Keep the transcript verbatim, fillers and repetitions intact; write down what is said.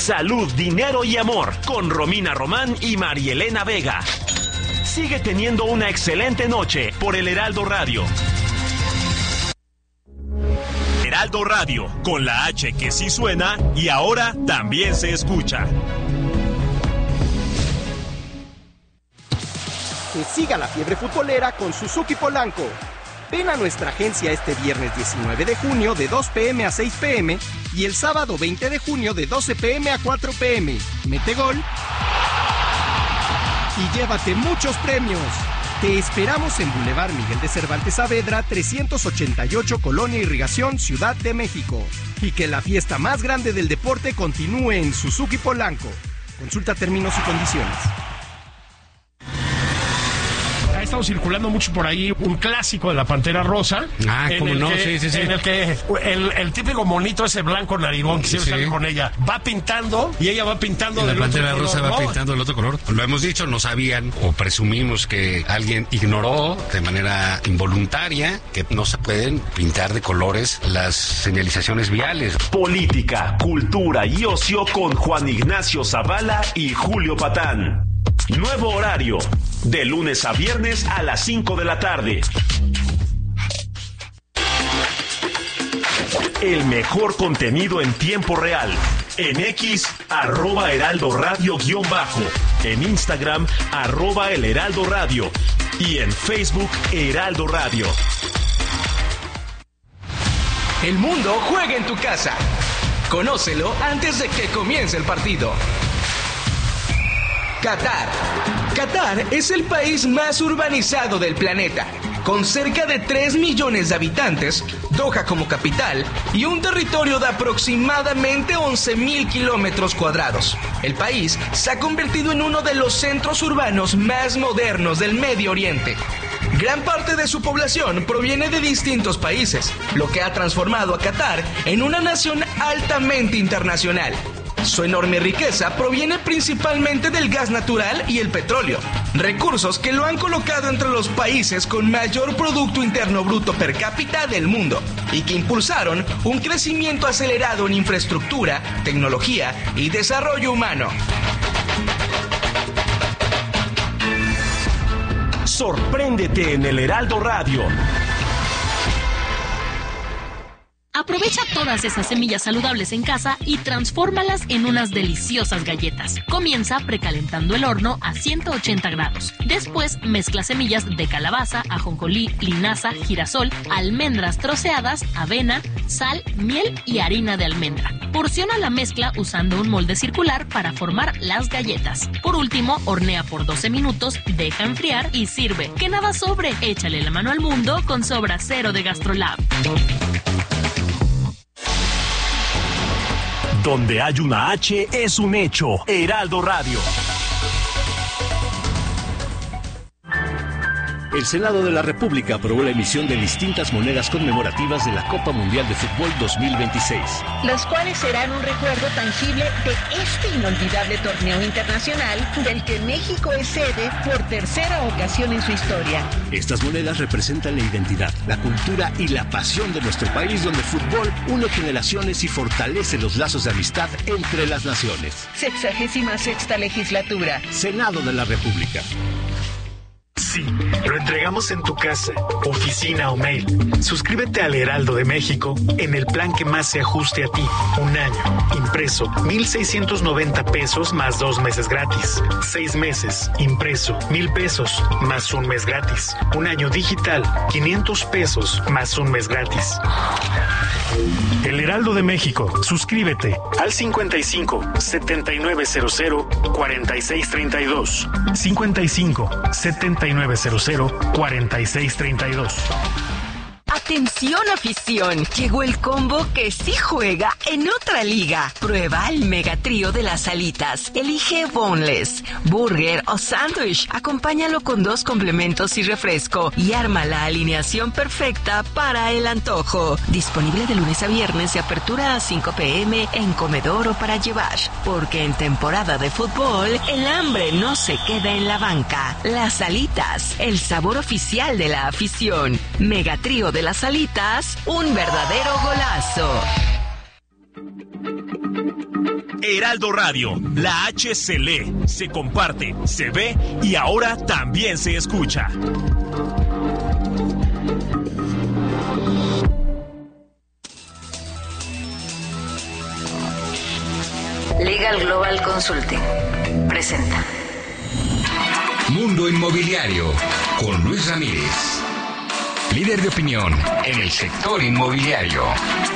salud, dinero y amor con Romina Román y Marielena Vega. Sigue teniendo una excelente noche por el Heraldo Radio. Heraldo Radio, con la H que sí suena y ahora también se escucha. Que siga la fiebre futbolera con Suzuki Polanco. Ven a nuestra agencia este viernes diecinueve de junio de dos pm a seis pm y el sábado veinte de junio de doce pm a cuatro pm. Mete gol y llévate muchos premios. Te esperamos en Boulevard Miguel de Cervantes Saavedra, trescientos ochenta y ocho, Colonia Irrigación, Ciudad de México. Y que la fiesta más grande del deporte continúe en Suzuki Polanco. Consulta términos y condiciones. Ha estado circulando mucho por ahí un clásico de la Pantera Rosa. Ah, cómo no, que, sí, sí, sí. En el que el, el típico monito ese blanco narigón que siempre Sí. sale con ella, va pintando y ella va pintando La del otro Pantera color, Rosa va ¿no? pintando el otro color. Lo hemos dicho, no sabían o presumimos que alguien ignoró de manera involuntaria que no se pueden pintar de colores las señalizaciones viales. Política, cultura y ocio con Juan Ignacio Zavala y Julio Patán. Nuevo horario, de lunes a viernes a las cinco de la tarde. El mejor contenido en tiempo real. En X, arroba Heraldo Radio guión bajo. En Instagram, arroba El Heraldo Radio. Y en Facebook, Heraldo Radio. El mundo juega en tu casa. Conócelo antes de que comience el partido. Qatar. Qatar es el país más urbanizado del planeta, con cerca de tres millones de habitantes, Doha como capital y un territorio de aproximadamente once mil kilómetros cuadrados. El país se ha convertido en uno de los centros urbanos más modernos del Medio Oriente. Gran parte de su población proviene de distintos países, lo que ha transformado a Qatar en una nación altamente internacional. Su enorme riqueza proviene principalmente del gas natural y el petróleo, recursos que lo han colocado entre los países con mayor Producto Interno Bruto per cápita del mundo y que impulsaron un crecimiento acelerado en infraestructura, tecnología y desarrollo humano. Sorpréndete en el Heraldo Radio. Aprovecha todas esas semillas saludables en casa y transfórmalas en unas deliciosas galletas. Comienza precalentando el horno a ciento ochenta grados. Después mezcla semillas de calabaza, ajonjolí, linaza, girasol, almendras troceadas, avena, sal, miel y harina de almendra. Porciona la mezcla usando un molde circular para formar las galletas. Por último, hornea por doce minutos, deja enfriar y sirve. Que nada sobre, échale la mano al mundo con Sobra Cero de GastroLab. Donde hay una H es un hecho. Heraldo Radio. El Senado de la República aprobó la emisión de distintas monedas conmemorativas de la Copa Mundial de Fútbol dos mil veintiséis. Los cuales serán un recuerdo tangible de este inolvidable torneo internacional del que México es sede por tercera ocasión en su historia. Estas monedas representan la identidad, la cultura y la pasión de nuestro país, donde el fútbol une generaciones y fortalece los lazos de amistad entre las naciones. Sexagésima sexta legislatura. Senado de la República. Sí, lo entregamos en tu casa, oficina o mail. Suscríbete al Heraldo de México en el plan que más se ajuste a ti. Un año, impreso, mil seiscientos noventa pesos más dos meses gratis. Seis meses, impreso, mil pesos más un mes gratis. Un año digital, quinientos pesos más un mes gratis. El Heraldo de México, suscríbete al cincuenta y cinco, setenta y nueve cero cero, cuarenta y seis treinta y dos. cincuenta y cinco, setenta y nueve cero cero, cuarenta y seis treinta y dos. Atención afición, llegó el combo que sí juega en otra liga. Prueba el mega trío de las alitas. Elige boneless, burger o sándwich. Acompáñalo con dos complementos y refresco y arma la alineación perfecta para el antojo. Disponible de lunes a viernes de apertura a cinco pm en comedor o para llevar. Porque en temporada de fútbol, el hambre no se queda en la banca. Las alitas, el sabor oficial de la afición. Mega trío de las alitas, un verdadero golazo. Heraldo Radio, la H se lee, se comparte, se ve y ahora también se escucha. Legal Global Consulting presenta Mundo Inmobiliario con Luis Ramírez, líder de opinión en el sector inmobiliario.